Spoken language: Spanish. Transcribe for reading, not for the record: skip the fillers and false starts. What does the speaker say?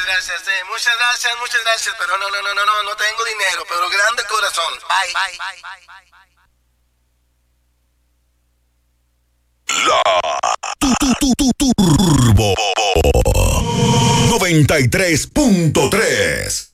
muchas gracias, pero no tengo dinero, pero grande corazón. Bye. Turbo 93.3